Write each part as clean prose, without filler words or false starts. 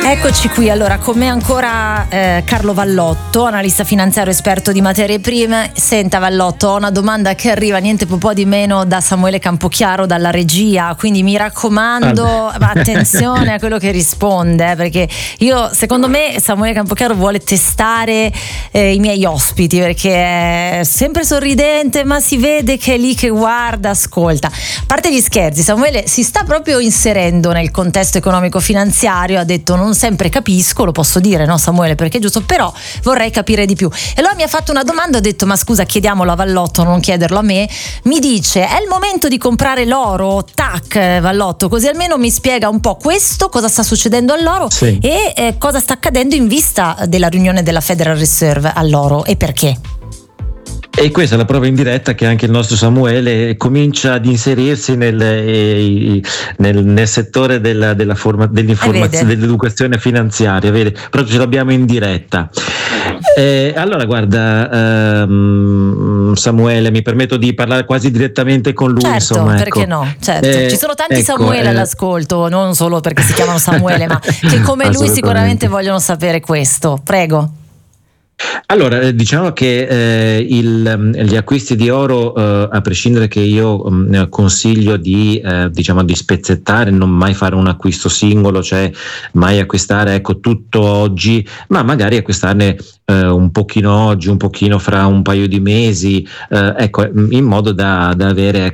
Eccoci qui, allora con me ancora Carlo Vallotto, analista finanziario esperto di materie prime. Senta Vallotto, ho una domanda che arriva niente po' di meno da Samuele Campochiaro, dalla regia, quindi mi raccomando attenzione a quello che risponde, perché secondo me Samuele Campochiaro vuole testare i miei ospiti, perché è sempre sorridente ma si vede che è lì che guarda, ascolta. A parte gli scherzi, Samuele si sta proprio inserendo nel contesto economico finanziario, ha detto non sempre capisco, lo posso dire, no Samuele, perché è giusto, però vorrei capire di più. E allora mi ha fatto una domanda, ho detto ma scusa, chiediamolo a Vallotto, non chiederlo a me. Mi dice, è il momento di comprare l'oro? Tac, Vallotto, così almeno mi spiega un po' questo, cosa sta succedendo all'oro, sì, e cosa sta accadendo in vista della riunione della Federal Reserve all'oro e perché. E questa è la prova in diretta che anche il nostro Samuele comincia ad inserirsi nel settore dell'educazione finanziaria, vede? Proprio ce l'abbiamo in diretta. Allora guarda, Samuele, mi permetto di parlare quasi direttamente con lui. Certo, insomma, perché ecco. no? Certo. Ci sono tanti Samuele all'ascolto, non solo perché si chiamano Samuele, ma che come lui sicuramente vogliono sapere questo. Prego. Allora, diciamo che gli acquisti di oro, a prescindere che io consiglio di spezzettare, non mai fare un acquisto singolo, cioè mai acquistare tutto oggi, ma magari acquistarne un pochino oggi, un pochino fra un paio di mesi, in modo da avere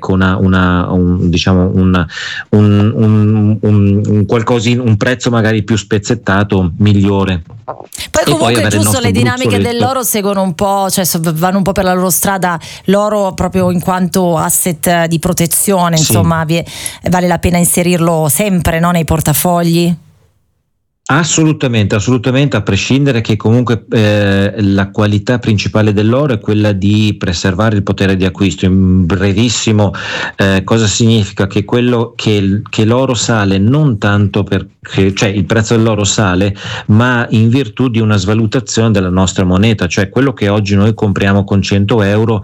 un prezzo magari più spezzettato, migliore. Poi comunque è giusto, le dinamiche dell'oro seguono un po', cioè vanno un po' per la loro strada, l'oro proprio in quanto asset di protezione, sì. Insomma vale la pena inserirlo sempre, no, nei portafogli? Assolutamente, a prescindere che comunque la qualità principale dell'oro è quella di preservare il potere di acquisto. In brevissimo, cosa significa? Che quello che l'oro sale non tanto perché, cioè il prezzo dell'oro sale, ma in virtù di una svalutazione della nostra moneta, cioè quello che oggi noi compriamo con 100 euro,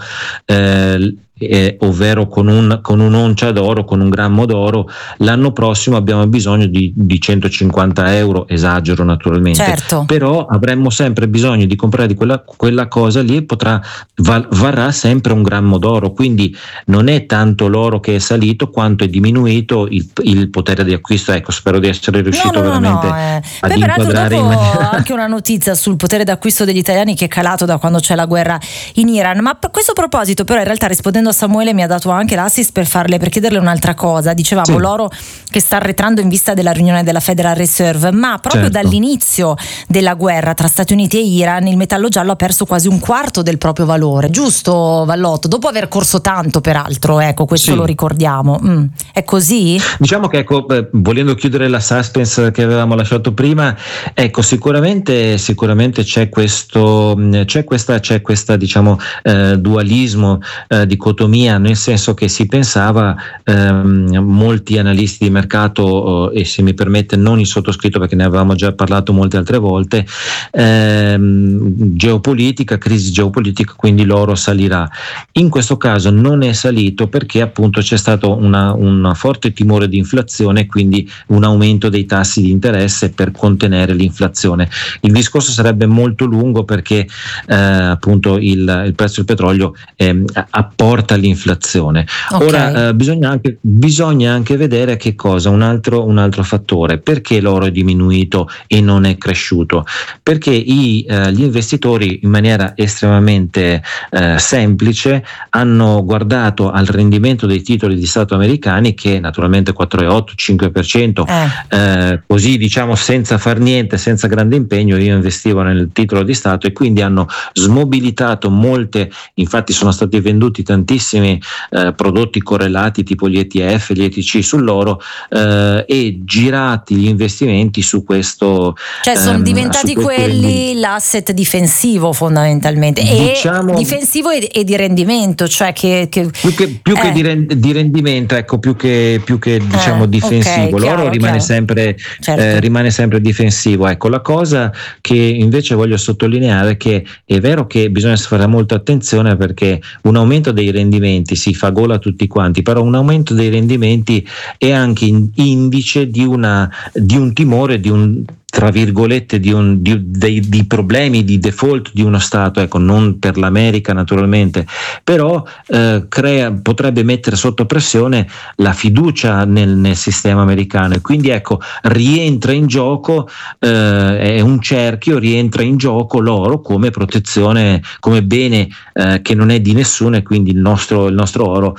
ovvero con un'oncia d'oro, con un grammo d'oro, l'anno prossimo abbiamo bisogno di 150 euro, esagero naturalmente, certo. Però avremmo sempre bisogno di comprare di quella cosa lì e varrà sempre un grammo d'oro, quindi non è tanto l'oro che è salito quanto è diminuito il potere di acquisto. Ecco, spero di essere riuscito veramente ad inquadrare in maniera... anche una notizia sul potere d'acquisto degli italiani che è calato da quando c'è la guerra in Iran. Ma a questo proposito, però, in realtà, rispondendo a Samuele, mi ha dato anche l'assist per chiederle un'altra cosa. Dicevamo, sì, l'oro che sta arretrando in vista della riunione della Federal Reserve, ma proprio certo, dall'inizio della guerra tra Stati Uniti e Iran il metallo giallo ha perso quasi un quarto del proprio valore, giusto Vallotto? Dopo aver corso tanto, peraltro, ecco, questo sì, lo ricordiamo. È così? Diciamo che volendo chiudere la suspense che avevamo lasciato prima, sicuramente c'è questa diciamo dualismo, dicotomia, nel senso che si pensava, molti analisti di mercato, e se mi permette non il sottoscritto perché ne avevamo già parlato molte altre volte, crisi geopolitica, quindi l'oro salirà. In questo caso non è salito perché appunto c'è stato un forte timore di inflazione, quindi un aumento dei tassi di interesse per contenere l'inflazione. Il discorso sarebbe molto lungo perché appunto il prezzo del petrolio apporta l'inflazione. Okay. Ora bisogna anche vedere che cosa, un altro fattore, perché l'oro è diminuito e non è cresciuto, perché gli investitori in maniera estremamente semplice hanno guardato al rendimento dei titoli di Stato americani, che naturalmente 4,8-5%, così diciamo senza far niente, senza grande impegno. Io investivo nel titolo di Stato e quindi hanno smobilitato infatti sono stati venduti tantissimi prodotti correlati tipo gli ETF, gli ETC sull'oro, e girati gli investimenti su questo, cioè sono diventati quelli l'asset difensivo fondamentalmente, diciamo, difensivo e di rendimento, cioè che più che di rendimento, più che diciamo difensivo. Okay, l'oro rimane sempre difensivo. Ecco, la cosa che invece voglio sottolineare è che è vero che bisogna fare molta attenzione, perché un aumento dei rendimenti si fa gola a tutti quanti, però un aumento dei rendimenti è anche indice di un timore, di un tra virgolette di problemi di default di uno Stato, ecco, non per l'America naturalmente, però potrebbe mettere sotto pressione la fiducia nel sistema americano, e quindi ecco rientra in gioco, è un cerchio, rientra in gioco l'oro come protezione, come bene che non è di nessuno, e quindi il nostro oro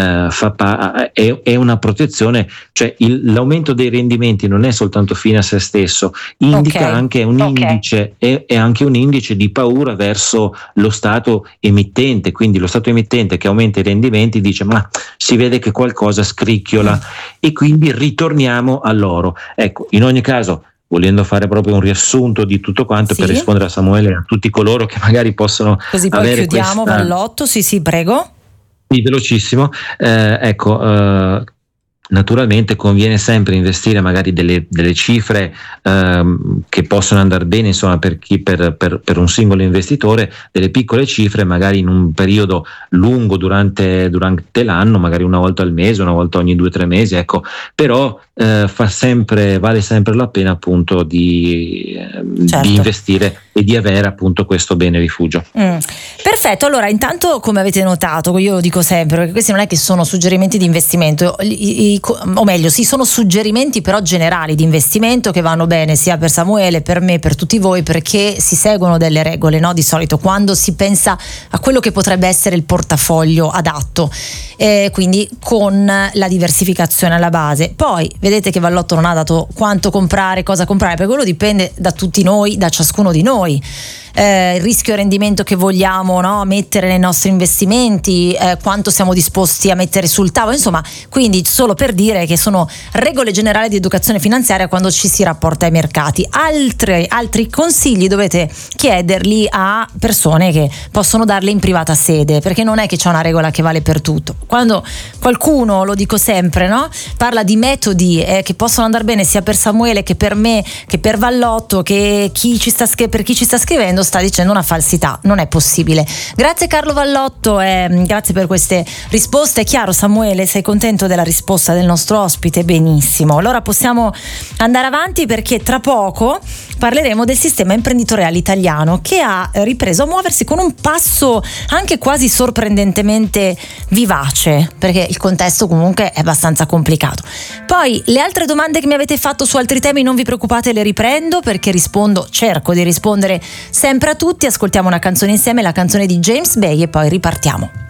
è una protezione, cioè l'aumento dei rendimenti non è soltanto fine a se stesso, indica anche un indice, è anche un indice di paura verso lo Stato emittente, quindi lo Stato emittente che aumenta i rendimenti dice ma si vede che qualcosa scricchiola, e quindi ritorniamo all'oro. Ecco, in ogni caso, volendo fare proprio un riassunto di tutto quanto, per rispondere a Samuele e a tutti coloro che magari possono così poi avere chiudiamo Vallotto, sì prego. Sì, velocissimo, naturalmente conviene sempre investire magari delle cifre che possono andare bene, insomma, per un singolo investitore, delle piccole cifre magari in un periodo lungo durante l'anno, magari una volta al mese, una volta ogni 2 o 3 mesi, ecco, però vale sempre la pena appunto di investire e di avere appunto questo bene rifugio. Perfetto, allora intanto, come avete notato, io lo dico sempre perché questi non è che sono suggerimenti di investimento, o meglio sì, sono suggerimenti però generali di investimento che vanno bene sia per Samuele, per me, per tutti voi, perché si seguono delle regole, no? Di solito quando si pensa a quello che potrebbe essere il portafoglio adatto, quindi con la diversificazione alla base. Poi vedete che Vallotto non ha dato quanto comprare, cosa comprare, perché quello dipende da tutti noi, da ciascuno di noi. Il rischio e rendimento che vogliamo, no, mettere nei nostri investimenti, quanto siamo disposti a mettere sul tavolo, insomma, quindi solo per dire che sono regole generali di educazione finanziaria quando ci si rapporta ai mercati. Altri consigli dovete chiederli a persone che possono darli in privata sede, perché non è che c'è una regola che vale per tutto. Quando qualcuno, lo dico sempre, no, parla di metodi che possono andare bene sia per Samuele che per me, che per Vallotto, che per chi ci sta scrivendo, sta dicendo una falsità, non è possibile. Grazie Carlo Vallotto, grazie per queste risposte. È chiaro, Samuele, sei contento della risposta del nostro ospite? Benissimo, allora possiamo andare avanti, perché tra poco parleremo del sistema imprenditoriale italiano, che ha ripreso a muoversi con un passo anche quasi sorprendentemente vivace, perché il contesto comunque è abbastanza complicato. Poi le altre domande che mi avete fatto su altri temi, non vi preoccupate, le riprendo, perché cerco di rispondere sempre a tutti. Ascoltiamo una canzone insieme, la canzone di James Bay, e poi ripartiamo.